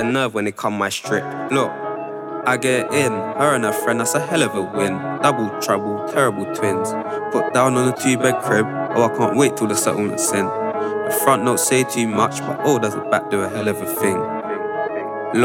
a nerve when they come my strip. Look, I get in, her and her friend, that's a hell of a win. Double trouble, terrible twins. Put down on a 2-bed crib, oh I can't wait till the settlement's in. The front don't say too much, but oh does the back do a hell of a thing.